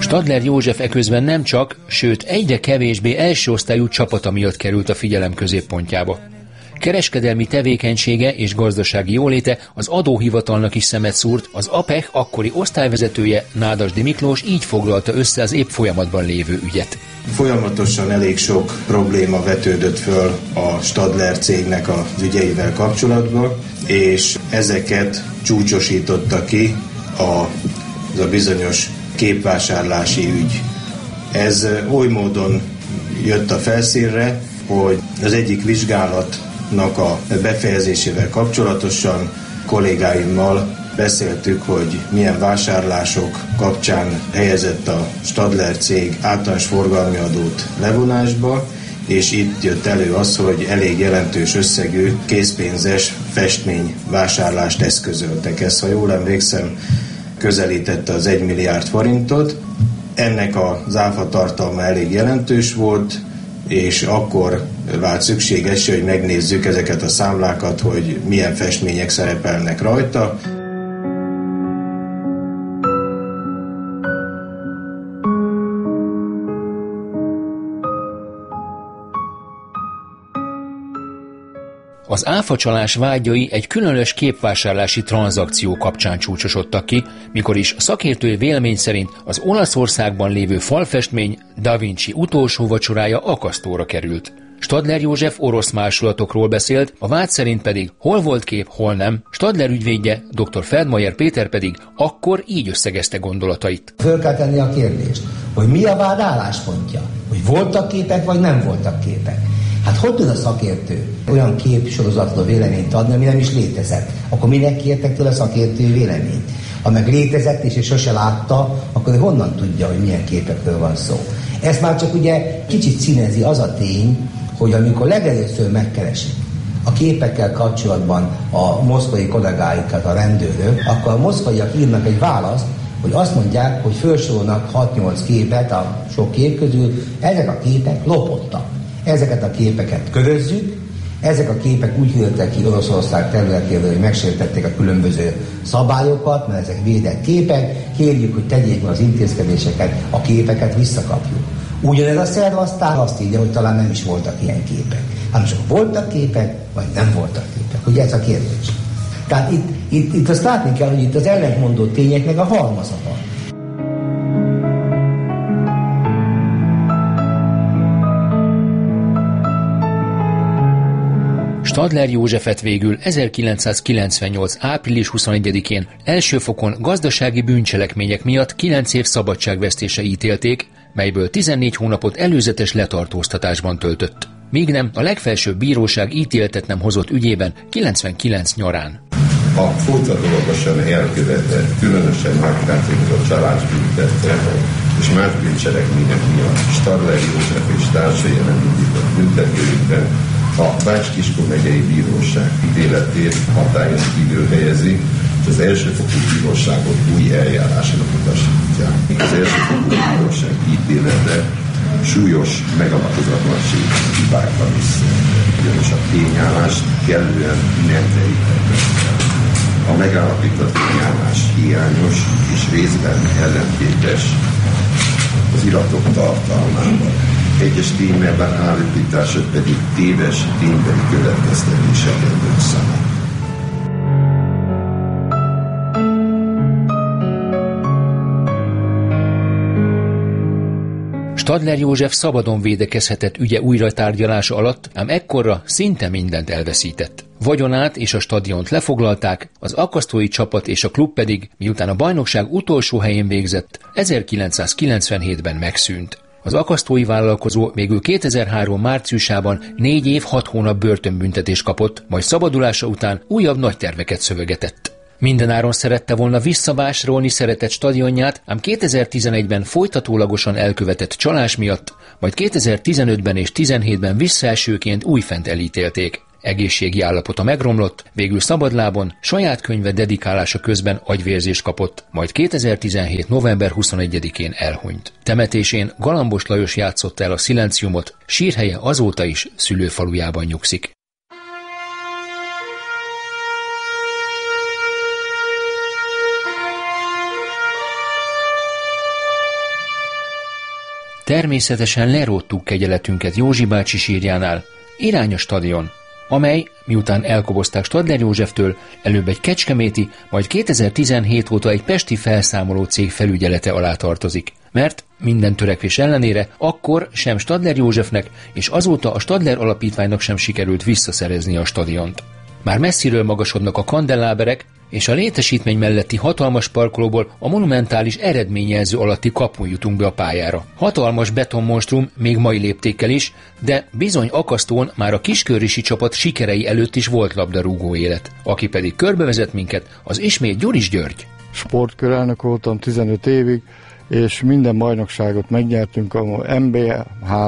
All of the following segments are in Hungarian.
Stadler József eközben nem csak, sőt egyre kevésbé első osztályú csapata miatt került a figyelem középpontjába. Kereskedelmi tevékenysége és gazdasági jóléte az adóhivatalnak is szemet szúrt, az APEH akkori osztályvezetője, Nádasdy Miklós így foglalta össze az épp folyamatban lévő ügyet. Folyamatosan elég sok probléma vetődött föl a Stadler cégnek az ügyeivel kapcsolatban, és ezeket csúcsosította ki az a bizonyos képvásárlási ügy. Ez oly módon jött a felszínre, hogy az egyik vizsgálatnak a befejezésével kapcsolatosan kollégáimmal beszéltük, hogy milyen vásárlások kapcsán helyezett a Stadler cég általános forgalmi adót levonásba, és itt jött elő az, hogy elég jelentős összegű készpénzes festményvásárlást eszközöltek. Ez, ha jól emlékszem, közelítette az 1 milliárd forintot. Ennek az áfa tartalma elég jelentős volt, és akkor vált szükséges, hogy megnézzük ezeket a számlákat, hogy milyen festmények szerepelnek rajta. Az áfacsalás vágyai egy különös képvásárlási tranzakció kapcsán csúcsosodtak ki, mikor is szakértői vélemény szerint az Olaszországban lévő falfestmény Da Vinci utolsó vacsorája akasztóra került. Stadler József orosz másolatokról beszélt, a vád szerint pedig hol volt kép, hol nem. Stadler ügyvédje, dr. Feldmayer Péter pedig akkor így összegezte gondolatait. Föl kell tenni a kérdést, hogy mi a vád álláspontja, hogy voltak képek, vagy nem voltak képek. Hát hogy tud a szakértő olyan képsorozatról véleményt adni, ami nem is létezett? Akkor minek kértek tőle a szakértő véleményt? Ha meg létezett és sose látta, akkor honnan tudja, hogy milyen képekről van szó? Ezt már csak ugye kicsit színezi az a tény, hogy amikor legelőször megkeresik a képekkel kapcsolatban a moszkvai kollégáikat, a rendőrök, akkor a moszkvaiak írnak egy választ, hogy azt mondják, hogy felsorolnak 6-8 képet a sok kép közül, ezek a képek lopottak. Ezeket a képeket körözzük, ezek a képek úgy hirdettek ki Oroszország területéről, hogy megsértették a különböző szabályokat, mert ezek védett képek, kérjük, hogy tegyék meg az intézkedéseket, a képeket visszakapjuk. Ugyanez a szerv aztán azt írja, hogy talán nem is voltak ilyen képek. Hát most voltak képek, vagy nem voltak képek. Ugye ez a kérdés. Tehát itt azt látni kell, hogy itt az ellentmondó tényeknek a halmaza van. Stadler Józsefet végül 1998. április 21-én első fokon gazdasági bűncselekmények miatt 9 év szabadságvesztése ítélték, melyből 14 hónapot előzetes letartóztatásban töltött. Míg nem, a legfelsőbb bíróság ítéletet nem hozott ügyében 99 nyarán. A fokozatosan elkövetett, különösen megkártyázott csalásbüntettek és más bűncselekmények miatt Stadler József és társai ellen indított büntetőügyben a Bács-Kiskun megyei bíróság ítéletét hatályon kívül helyezi, és az elsőfokú bíróságot új eljárásra utasítják. Az elsőfokú bíróság ítélete súlyos megalapozatlanség hibákra vissza, ugyanis a tényállást kellően nem terítette. A megállapított tényállás hiányos és részben ellentétes az iratok tartalmával. Egyes tényben állítások pedig téves ténybeli következtetéseket összenek. Stadler József szabadon védekezhetett ügye újratárgyalása alatt, ám ekkorra szinte mindent elveszített. Vagyonát és a stadiont lefoglalták, az akasztói csapat és a klub pedig, miután a bajnokság utolsó helyén végzett, 1997-ben megszűnt. Az akasztói vállalkozó végül 2003. márciusában 4 év 6 hónap börtönbüntetést kapott, majd szabadulása után újabb nagy terveket szövegetett. Mindenáron szerette volna visszavásárolni szeretett stadionját, ám 2011-ben folytatólagosan elkövetett csalás miatt, majd 2015-ben és 2017-ben visszaesőként újfent elítélték. Egészségi állapota megromlott, végül szabadlábon, saját könyve dedikálása közben agyvérzést kapott, majd 2017. november 21-én elhunyt. Temetésén Galambos Lajos játszotta el a szilenciumot, sírhelye azóta is szülőfalujában nyugszik. Természetesen leróttuk kegyeletünket Józsi bácsi sírjánál, irány a stadion, amely, miután elkobozták Stadler Józseftől, előbb egy kecskeméti, majd 2017 óta egy pesti felszámoló cég felügyelete alá tartozik. Mert minden törekvés ellenére akkor sem Stadler Józsefnek és azóta a Stadler Alapítványnak sem sikerült visszaszerezni a stadiont. Már messziről magasodnak a kandelláberek, és a létesítmény melletti hatalmas parkolóból a monumentális eredményjelző alatti kapun jutunk be a pályára. Hatalmas betonmonstrum még mai léptékkel is, de bizony akasztón már a kiskörrisi csapat sikerei előtt is volt labdarúgó élet. Aki pedig körbevezet minket, az ismét Gyuris György. Sportkörelnök voltam 15 évig, és minden bajnokságot megnyertünk, a MB3,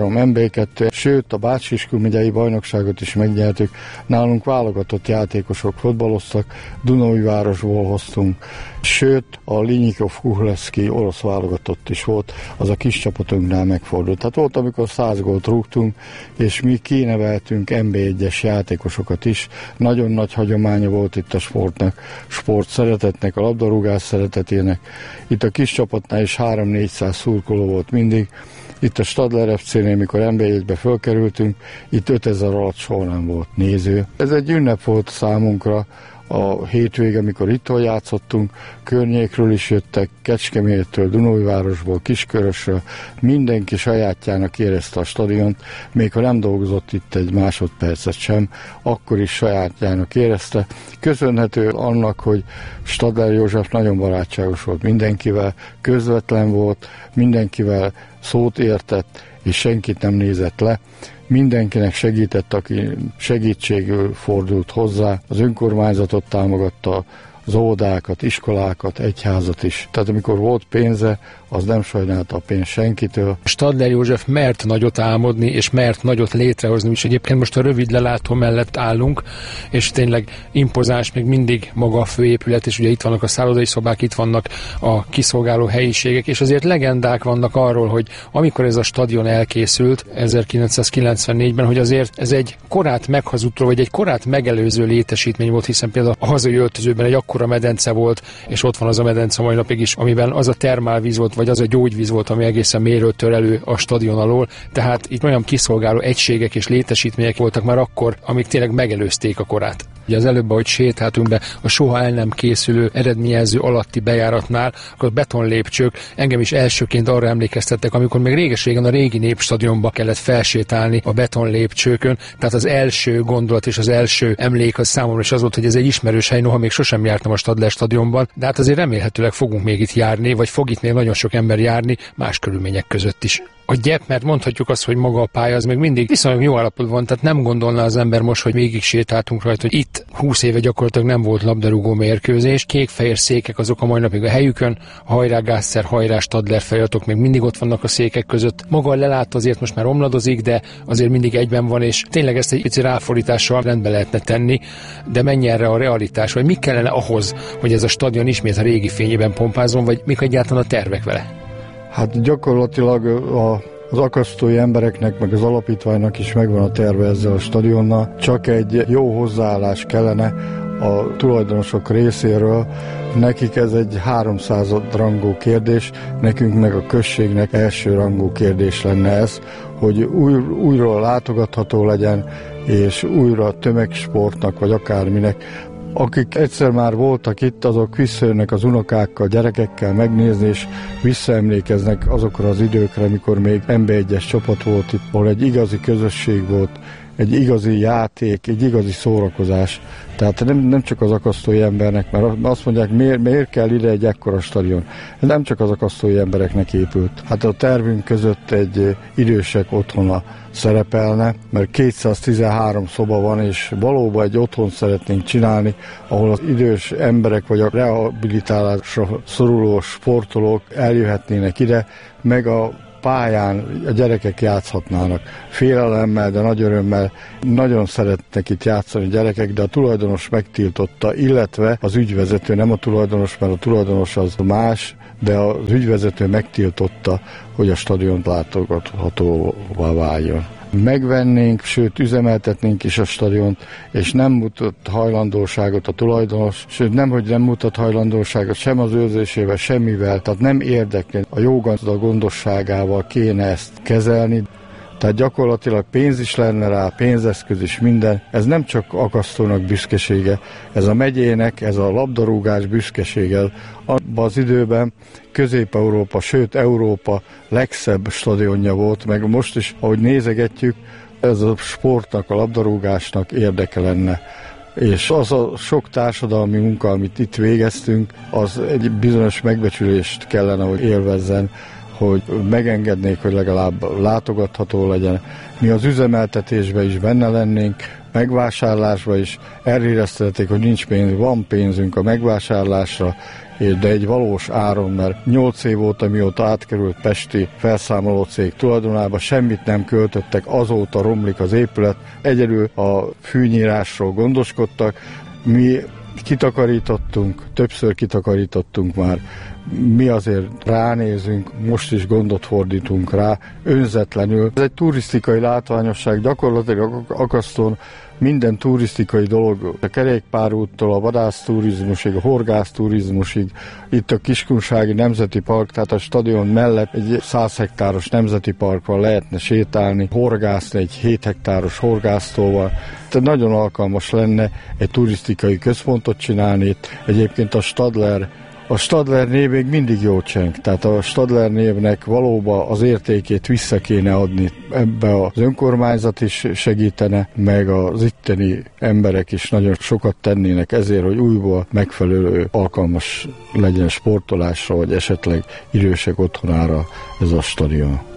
MB2, sőt a Bács-Kiskun megyei bajnokságot is megnyertük. Nálunk válogatott játékosok fotbaloztak, Dunaújvárosból hoztunk, sőt a Linyikov Kuhleszki orosz válogatott is volt, az a kis csapatunknál megfordult. Tehát volt, amikor 100 gólt rúgtunk, és mi kineveltünk MB1-es játékosokat is. Nagyon nagy hagyománya volt itt a sportnak, sport szeretetnek, a labdarúgás szeretetének. Itt a kis csapatnál is 300-400 szurkoló volt mindig. Itt a Stadler FC-nél, mikor NB1-be fölkerültünk, itt 5000 alatt soha nem volt néző. Ez egy ünnep volt számunkra, a hétvége, amikor itthon játszottunk, környékről is jöttek, Kecskemétől, Dunaújvárosból, Kiskörösről, mindenki sajátjának érezte a stadiont, még ha nem dolgozott itt egy másodpercet sem, akkor is sajátjának érezte. Köszönhető annak, hogy Stadler József nagyon barátságos volt mindenkivel, közvetlen volt, mindenkivel szót értett, és senkit nem nézett le. Mindenkinek segített, aki segítségül fordult hozzá. Az önkormányzatot támogatta, az óvodákat, iskolákat, egyházat is. Tehát amikor volt pénze, az nem sajnálta a pénzt senkitől. Stadler József mert nagyot álmodni, és mert nagyot létrehozni, és egyébként most a rövid lelátó mellett állunk, és tényleg impozáns még mindig maga a főépület, és ugye itt vannak a szállodai szobák, itt vannak a kiszolgáló helyiségek, és azért legendák vannak arról, hogy amikor ez a stadion elkészült 1994-ben, hogy azért ez egy korát meghazudtó, vagy egy korát megelőző létesítmény volt, hiszen például a hazai öltözőben egy akkora medence volt, és ott van az a medence mai napig is, amiben az a termálvíz volt, vagy az a gyógyvíz volt, ami egészen mélyről tör elő a stadion alól. Tehát itt olyan kiszolgáló egységek és létesítmények voltak már akkor, amik tényleg megelőzték a korát. Ugye az előbb, ahogy sétáltunk be a soha el nem készülő eredményjelző alatti bejáratnál, akkor a betonlépcsők engem is elsőként arra emlékeztettek, amikor még réges-régen a régi Népstadionba kellett felsétálni a betonlépcsőkön. Tehát az első gondolat és az első emlék az számomra is az volt, hogy ez egy ismerős hely, noha még sosem jártam a Stadler stadionban, de hát azért remélhetőleg fogunk még itt járni, vagy fog itt még nagyon sok ember járni más körülmények között is. A gyep, mert mondhatjuk azt, hogy maga a pálya az még mindig viszonylag jó állapotban van, tehát nem gondolná az ember most, hogy végig sétáltunk rajta, hogy itt 20 éve gyakorlatilag nem volt labdarúgó mérkőzés, kék-fehér székek azok a mai napig a helyükön, a hajrá Gászer, hajrá Stadler feliratok még mindig ott vannak a székek között. Maga a lelátó azért most már omladozik, de azért mindig egyben van, és tényleg ezt egy pici ráfordítással rendbe lehetne tenni, de mennyi erre a realitás, vagy mi kellene ahhoz, hogy ez a stadion ismét a régi fényében pompázzon, vagy mik egyáltalán a tervek vele? Hát gyakorlatilag az akasztói embereknek, meg az alapítványnak is megvan a terve ezzel a stadionnal, csak egy jó hozzáállás kellene a tulajdonosok részéről. Nekik ez egy 300 rangú kérdés, nekünk meg a községnek első rangú kérdés lenne ez, hogy újra látogatható legyen, és újra tömegsportnak, vagy akárminek. Akik egyszer már voltak itt, azok visszajönnek az unokákkal, gyerekekkel megnézni, és visszaemlékeznek azokra az időkre, mikor még NB1-es csapat volt itt, ahol egy igazi közösség volt, egy igazi játék, egy igazi szórakozás. Tehát nem csak az akasztói embernek, mert azt mondják, miért kell ide egy ekkora stadion. Nem csak az akasztói embereknek épült. Hát a tervünk között egy idősek otthona szerepelne, mert 213 szoba van, és valóban egy otthont szeretnénk csinálni, ahol az idős emberek vagy a rehabilitálásra szoruló sportolók eljöhetnének ide, meg a pályán a gyerekek játszhatnának. Félelemmel, de nagy örömmel. Nagyon szeretnek itt játszani a gyerekek, de a tulajdonos megtiltotta, illetve az ügyvezető, nem a tulajdonos, mert a tulajdonos az más, de az ügyvezető megtiltotta, hogy a stadiont látogathatóvá váljon. megvennénk, sőt üzemeltetnénk is a stadiont, és nem mutat hajlandóságot a tulajdonos, sőt nemhogy nem mutat hajlandóságot sem az őrzésével, semmivel, tehát nem érdekli, a jó gazda gondosságával kéne ezt kezelni. Tehát gyakorlatilag pénz is lenne rá, pénzeszköz is, minden. Ez nem csak Akasztónak büszkesége, ez a megyének, ez a labdarúgás büszkesége. Abban az időben Közép-Európa, sőt Európa legszebb stadionja volt, meg most is, ahogy nézegetjük, ez a sportnak, a labdarúgásnak érdeke lenne. És az a sok társadalmi munka, amit itt végeztünk, az egy bizonyos megbecsülést kellene, hogy élvezzen, hogy megengednék, hogy legalább látogatható legyen. Mi az üzemeltetésben is benne lennénk, megvásárlásban is elhíreztették, hogy nincs pénz, van pénzünk a megvásárlásra, de egy valós áron, mert 8 év óta, mióta átkerült pesti felszámoló cég tulajdonába, semmit nem költöttek, azóta romlik az épület, egyedül a fűnyírásról gondoskodtak, mi kitakarítottunk, többször kitakarítottunk már, mi azért ránézünk, most is gondot fordítunk rá, önzetlenül. Ez egy turisztikai látványosság, gyakorlatilag Akasztón minden turisztikai dolog, a kerékpárúttól a vadászturizmusig, a horgászturizmusig, itt a Kiskunsági Nemzeti Park, tehát a stadion mellett egy 100 hektáros nemzeti park van, lehetne sétálni, horgászni egy 7 hektáros horgásztóval. Tehát nagyon alkalmas lenne egy turisztikai központot csinálni itt. Egyébként a Stadler név még mindig jó cseng, tehát a Stadler névnek valóban az értékét vissza kéne adni. Ebbe az önkormányzat is segítene, meg az itteni emberek is nagyon sokat tennének ezért, hogy újból megfelelő alkalmas legyen sportolásra, vagy esetleg idősek otthonára ez a stadion.